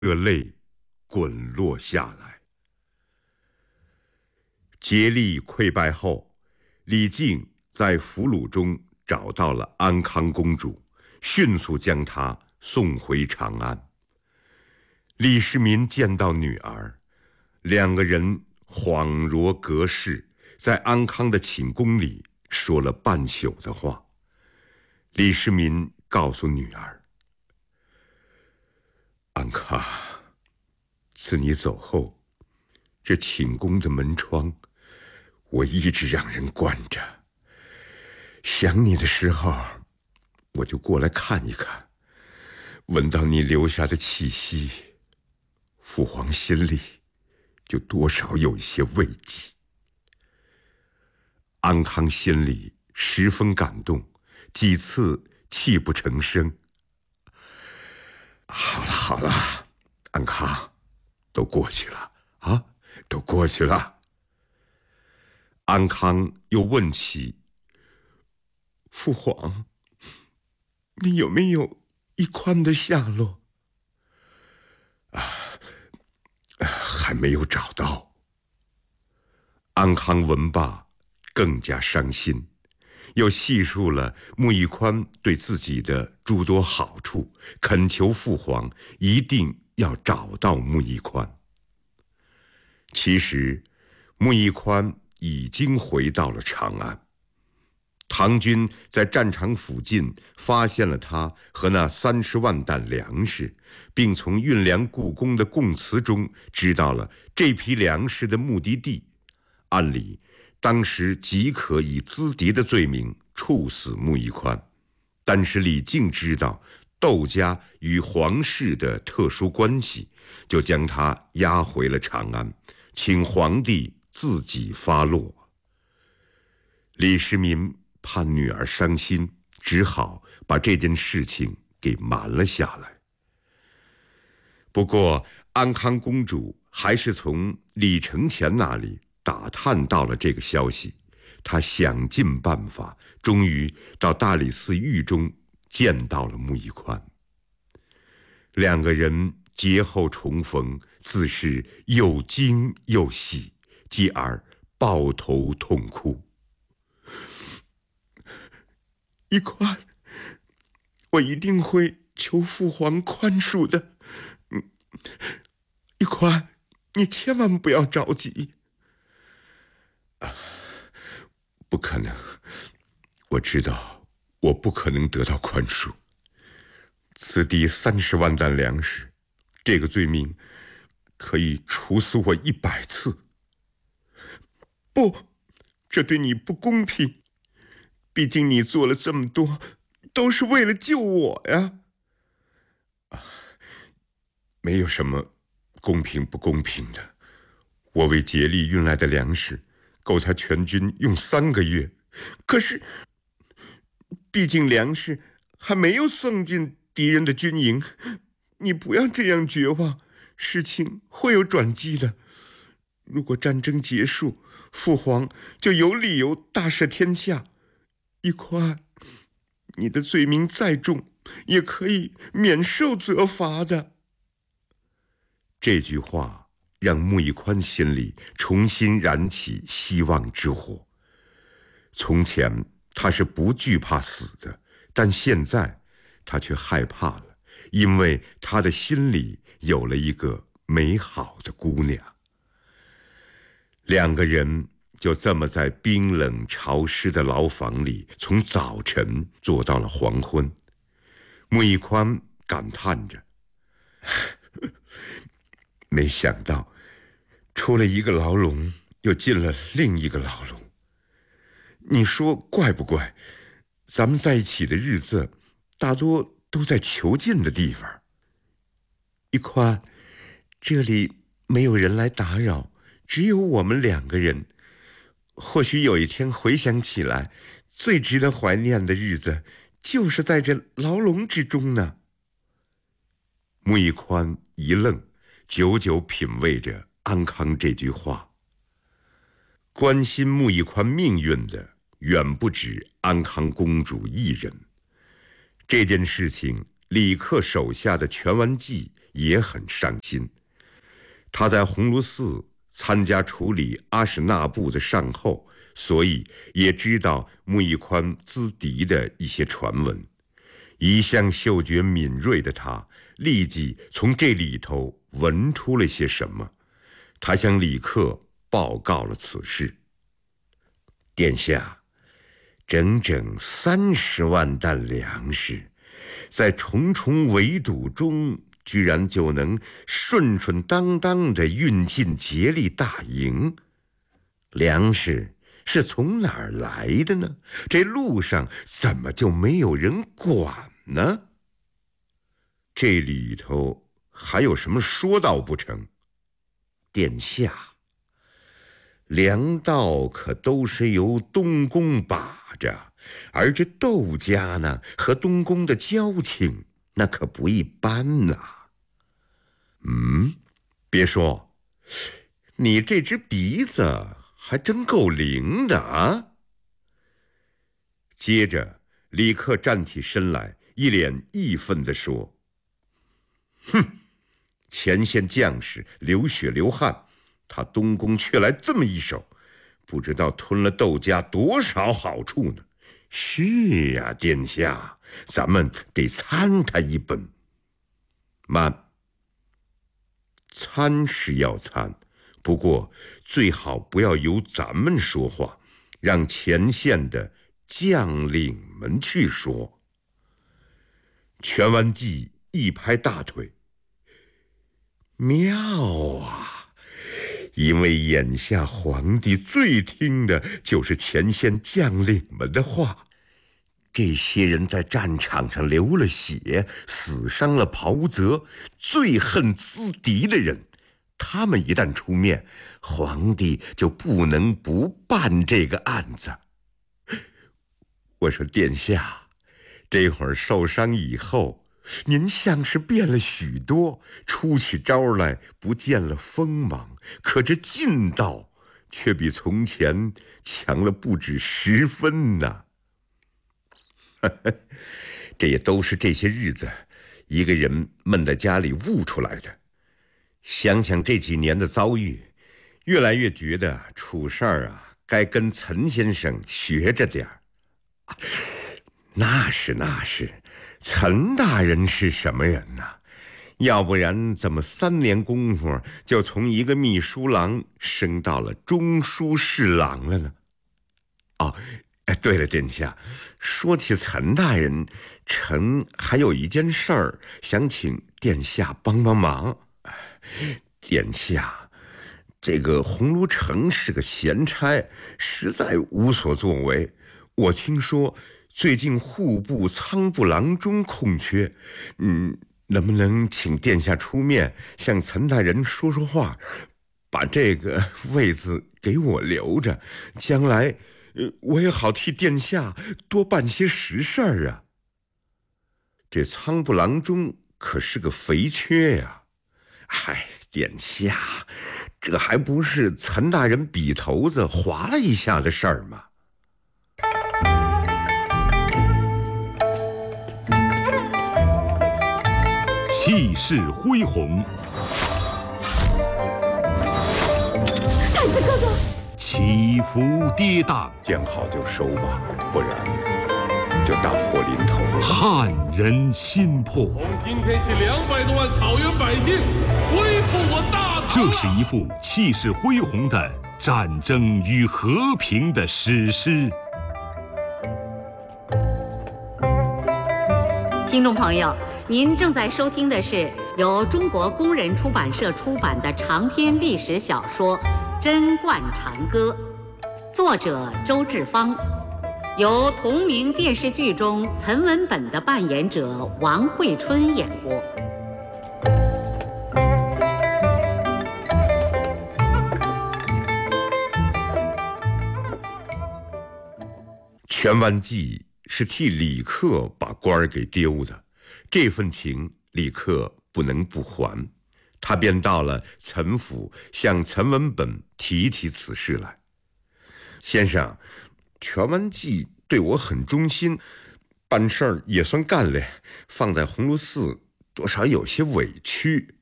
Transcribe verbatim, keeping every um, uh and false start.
热泪滚落下来。竭力溃败后，李靖在俘虏中找到了安康公主，迅速将她送回长安。李世民见到女儿，两个人恍若隔世，在安康的寝宫里说了半宿的话。李世民告诉女儿：安康，自你走后，这寝宫的门窗我一直让人关着，想你的时候我就过来看一看，闻到你留下的气息，父皇心里就多少有一些慰藉。安康心里十分感动，几次泣不成声。好了好了，安康，都过去了啊，都过去了。安康又问起：父皇，你有没有一宽的下落？啊，还没有找到。安康闻罢更加伤心，又细述了穆易宽对自己的诸多好处，恳求父皇一定要找到穆易宽。其实穆易宽已经回到了长安，唐军在战场附近发现了他和那三十万担粮食，并从运粮故宫的供词中知道了这批粮食的目的地。按理当时即可以资敌的罪名处死穆易宽，但是李靖知道窦家与皇室的特殊关系，就将他押回了长安，请皇帝自己发落。李世民怕女儿伤心，只好把这件事情给瞒了下来。不过安康公主还是从李承乾那里打探到了这个消息，她想尽办法，终于到大理寺狱中见到了穆易宽。两个人劫后重逢，自是又惊又喜，继而抱头痛哭。易宽，我一定会求父皇宽恕的。嗯，易宽，你千万不要着急。啊，不可能，我知道我不可能得到宽恕。此地三十万担粮食，这个罪名可以处死我一百次。不，这对你不公平。毕竟你做了这么多，都是为了救我呀。啊，没有什么公平不公平的。我为竭力运来的粮食，够他全军用三个月。可是，毕竟粮食还没有送进敌人的军营，你不要这样绝望，事情会有转机的。如果战争结束，父皇就有理由大赦天下。易宽，你的罪名再重，也可以免受责罚的。这句话让穆易宽心里重新燃起希望之火。从前他是不惧怕死的，但现在他却害怕了，因为他的心里有了一个美好的姑娘。两个人就这么在冰冷潮湿的牢房里，从早晨坐到了黄昏。穆易宽感叹着：没想到出了一个牢笼，又进了另一个牢笼。你说怪不怪？咱们在一起的日子大多都在囚禁的地方。易宽，这里没有人来打扰，只有我们两个人。或许有一天回想起来，最值得怀念的日子就是在这牢笼之中呢。穆易宽一愣，久久品味着安康这句话。关心穆易宽命运的远不止安康公主一人。这件事情，李克手下的全完计也很上心。他在鸿胪寺参加处理阿史那部的善后，所以也知道穆易宽资敌的一些传闻。一向嗅觉敏锐的他，立即从这里头闻出了些什么。他向李克报告了此事。殿下，整整三十万担粮食，在重重围堵中，居然就能顺顺当当地运进竭力大营。粮食是从哪儿来的呢？这路上怎么就没有人管呢？这里头还有什么说道不成？殿下，粮道可都是由东宫把着，而这窦家呢，和东宫的交情那可不一般呐。嗯，别说，你这只鼻子还真够灵的啊！接着，李克站起身来，一脸义愤地说：“哼，前线将士流血流汗，他东宫却来这么一手，不知道吞了窦家多少好处呢。是啊，殿下，咱们得参他一本。慢，参是要参，不过最好不要由咱们说话，让前线的将领们去说。”全完计一拍大腿：“妙啊！因为眼下皇帝最听的就是前线将领们的话。这些人在战场上流了血，死伤了袍泽，最恨资敌的人，他们一旦出面，皇帝就不能不办这个案子。我说殿下，这会儿受伤以后，您像是变了许多，出起招来不见了锋芒，可这劲道却比从前强了不止十分呐。这也都是这些日子一个人闷在家里悟出来的。想想这几年的遭遇，越来越觉得处事儿啊，该跟岑先生学着点儿。那是那是，岑大人是什么人呢？要不然怎么三年功夫就从一个秘书郎升到了中书侍郎了呢？哦，哎，对了，殿下，说起岑大人，臣还有一件事儿想请殿下帮帮忙。殿下，这个鸿胪城是个闲差，实在无所作为。我听说最近户部仓部郎中空缺，嗯，能不能请殿下出面向岑大人说说话，把这个位子给我留着，将来呃我也好替殿下多办些实事儿啊。这仓部郎中可是个肥缺呀！哎，殿下，这还不是岑大人笔头子划了一下的事儿吗？ 气势恢宏， 太子哥哥， 起伏跌宕， 见好就收吧，不然就大祸临头了。 撼人心魄。 从今天起，两百多万草原百姓恢复我大唐。 这是一部气势恢宏的战争与和平的史诗。 听众朋友，您正在收听的是由中国工人出版社出版的长篇历史小说《贞观长歌》，作者周志芳，由同名电视剧中岑文本的扮演者王惠春演播。 全完计是替李克把官儿给丢的，这份情李克不能不还，他便到了岑府，向岑文本提起此事来。先生，全完计对我很忠心，办事儿也算干练，放在鸿胪寺多少有些委屈。